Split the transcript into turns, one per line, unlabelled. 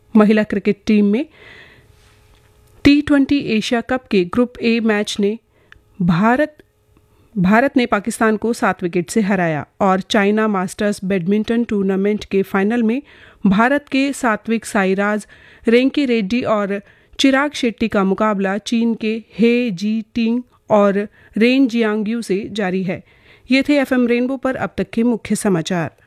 महिला cricket team में T20 Asia cup के ग्रुप ए मैच ने भारत ने पाकिस्तान को 7 विकेट से हराया और चाइना मास्टर्स बैडमिंटन टूर्नामेंट के फाइनल में भारत के सात्विक साईराज, रेंकी रेड्डी और चिराग शेट्टी का मुकाबला चीन के हे जी टिंग और रेन जियांगयू से जारी है। ये थे FM रेनबो पर अब तक के मुख्य समाचार।